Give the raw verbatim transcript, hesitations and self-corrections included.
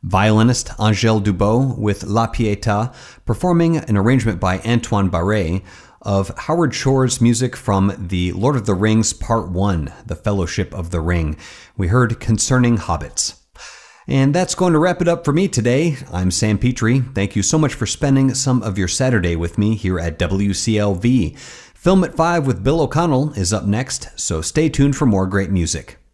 Violinist Angèle Dubot with La Pietà, performing an arrangement by Antoine Barré of Howard Shore's music from The Lord of the Rings Part one, The Fellowship of the Ring. We heard Concerning Hobbits. And that's going to wrap it up for me today. I'm Sam Petrie. Thank you so much for spending some of your Saturday with me here at W C L V. Film at five with Bill O'Connell is up next, so stay tuned for more great music.